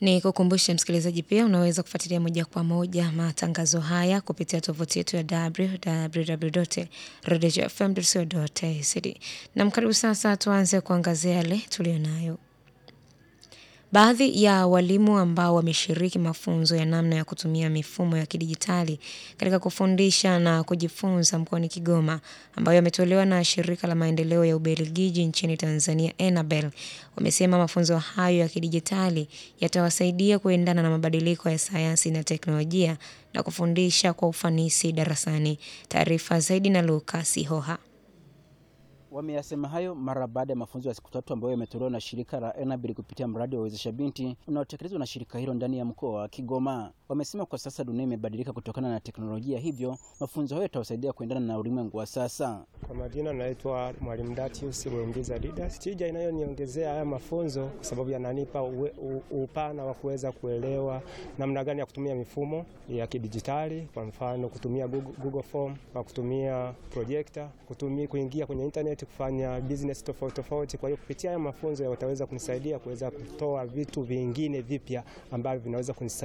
Ni kukumbusha msikilizaji pia unaweza kufuatilia moja kwa moja matangazo haya kupitia tovuti yetu ya www.radiofm.co.tz. Na mkaribu sasa tuanze kuangazia yale tulionayo. Baadhi ya walimu ambao wameshiriki mafunzo ya namna ya kutumia mifumo ya kidijitali katika kufundisha na kujifunza mkoani Kigoma ambayo yametolewa na shirika la maendeleo ya Ubelgiji nchini Tanzania Enabel, wamesema mafunzo hayo ya kidijitali yatawasaidia kuendana na mabadiliko ya sayansi na teknolojia na kufundisha kwa ufanisi darasani. Taarifa zaidi na Lucas Hoha. Wameyasema hayo mara baada ya mafunzo ya siku 3 ambayo yametolewa na shirika la Enabel kupitia mradi wa Wezesha Binti unaotekelezwa na shirika hilo ndani ya mkoa wa Kigoma. Wamesema kwa sasa dunia imebadilika kutokana na teknolojia, hivyo mafunzo hayo yatawasaidia kuendana na ulimwengu wa sasa. Kwa majina naitwa Mwalimu Datius Mwingiza Didas. Tija inayoniongezea haya mafunzo kwa sababu yananipa upana wa kuweza kuelewa namna gani ya kutumia mifumo ya kidijitali, kwa mfano kutumia Google Form, kwa kutumia projector, kuingia kwenye internet kufanya business tofauti. Kwa hiyo kupitia haya mafunzo wataweza kunisaidia kuweza kutoa vitu vingine vipya ambavyo vinaweza kunisaidia